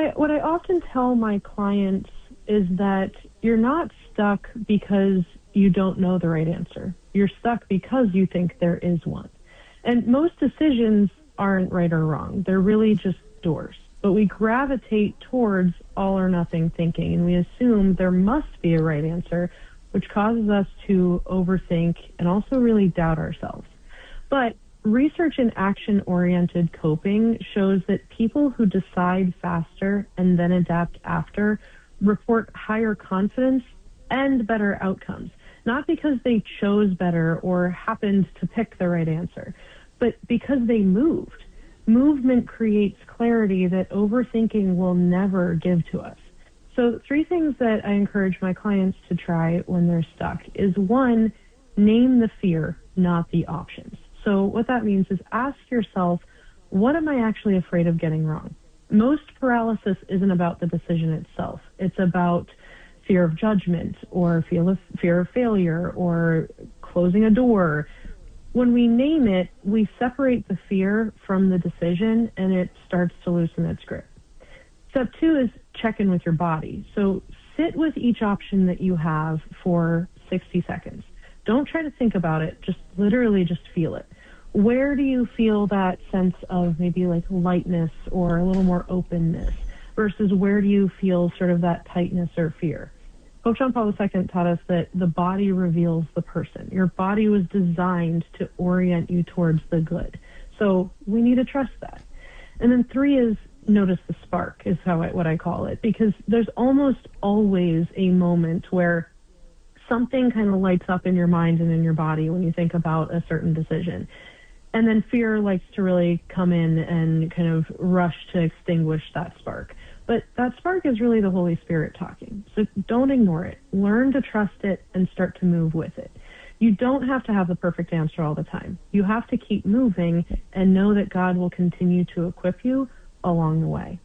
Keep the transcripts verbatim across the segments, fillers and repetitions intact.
I what I often tell my clients is that you're not stuck because you don't know the right answer. You're stuck because you think there is one. And most decisions aren't right or wrong. They're really just doors. But we gravitate towards all or nothing thinking, and we assume there must be a right answer, which causes us to overthink and also really doubt ourselves. But research in action-oriented coping shows that people who decide faster and then adapt after report higher confidence and better outcomes, not because they chose better or happened to pick the right answer, but because they moved. Movement creates clarity that overthinking will never give to us. So three things that I encourage my clients to try when they're stuck is, one, name the fear, not the options. So what that means is ask yourself, what am I actually afraid of getting wrong? Most paralysis isn't about the decision itself. It's about fear of judgment or fear of, fear of failure or closing a door. When we name it, we separate the fear from the decision and it starts to loosen its grip. Step two is check in with your body. So sit with each option that you have for sixty seconds. Don't try to think about it. Just literally just feel it. Where do you feel that sense of maybe like lightness or a little more openness versus where do you feel sort of that tightness or fear? Pope John Paul the Second taught us that the body reveals the person. Your body was designed to orient you towards the good. So we need to trust that. And then three is notice the spark is how I, what I call it, because there's almost always a moment where something kind of lights up in your mind and in your body when you think about a certain decision. And then fear likes to really come in and kind of rush to extinguish that spark. But that spark is really the Holy Spirit talking. So don't ignore it. Learn to trust it and start to move with it. You don't have to have the perfect answer all the time. You have to keep moving and know that God will continue to equip you along the way.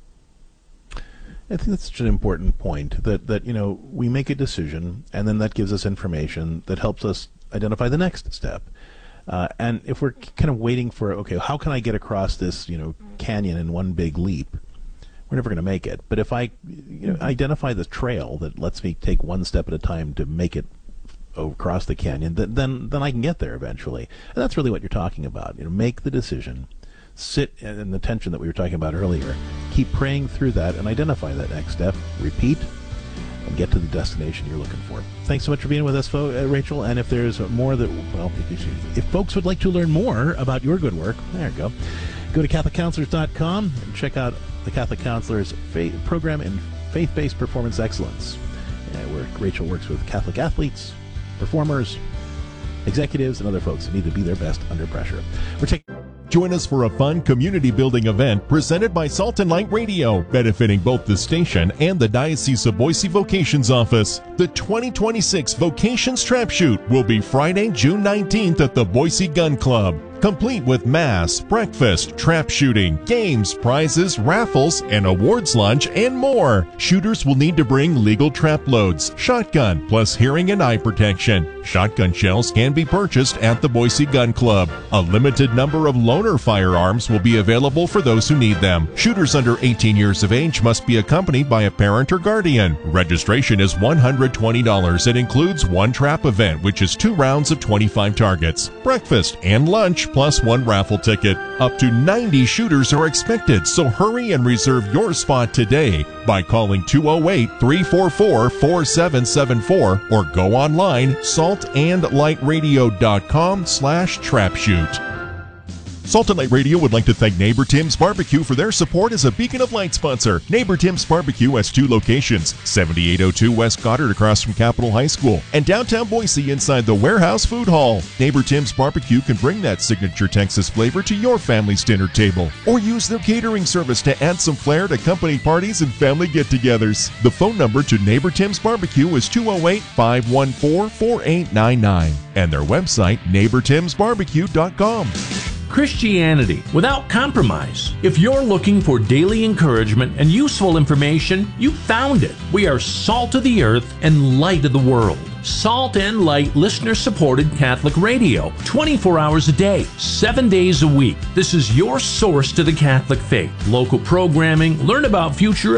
I think that's such an important point, that, that, you know, we make a decision and then that gives us information that helps us identify the next step. Uh, and if we're kind of waiting for, okay, how can I get across this, you know, canyon in one big leap? We're never going to make it. But if I you know, identify the trail that lets me take one step at a time to make it across the canyon, th- then then I can get there eventually. And that's really what you're talking about. You know, make the decision, sit in the tension that we were talking about earlier, keep praying through that, and identify that next step. Repeat, and get to the destination you're looking for. Thanks so much for being with us, fo- uh, Rachel. And if there's more that, well, if folks would like to learn more about your good work, there you go. Go to Catholic Counselors dot com and check out the Catholic Counselors faith program in faith-based performance excellence, uh, where Rachel works with Catholic athletes, performers, executives, and other folks who need to be their best under pressure. We're taking. Join us for a fun community-building event presented by Salt and Light Radio, benefiting both the station and the Diocese of Boise Vocations Office. The twenty twenty-six Vocations Trap Shoot will be Friday, June nineteenth at the Boise Gun Club. Complete with mass, breakfast, trap shooting, games, prizes, raffles, an awards lunch, and more. Shooters will need to bring legal trap loads, shotgun, plus hearing and eye protection. Shotgun shells can be purchased at the Boise Gun Club. A limited number of loaner firearms will be available for those who need them. Shooters under eighteen years of age must be accompanied by a parent or guardian. Registration is one hundred twenty dollars. It includes one trap event, which is two rounds of twenty-five targets, breakfast and lunch, plus one raffle ticket. Up to ninety shooters are expected, so hurry and reserve your spot today by calling two oh eight, three four four, four seven seven four or go online salt and light radio dot com slash trap shoot. Salt and Light Radio would like to thank Neighbor Tim's Barbecue for their support as a Beacon of Light sponsor. Neighbor Tim's Barbecue has two locations, seventy-eight oh two West Goddard across from Capitol High School, and downtown Boise inside the Warehouse Food Hall. Neighbor Tim's Barbecue can bring that signature Texas flavor to your family's dinner table, or use their catering service to add some flair to company parties and family get-togethers. The phone number to Neighbor Tim's Barbecue is two oh eight, five one four, four eight nine nine, and their website, neighbor tims barbecue dot com. Christianity without compromise. If you're looking for daily encouragement and useful information, you found it. We are salt of the earth and light of the world. Salt and Light listener-supported Catholic radio, twenty-four hours a day, seven days a week. This is your source to the Catholic faith. Local programming, learn about future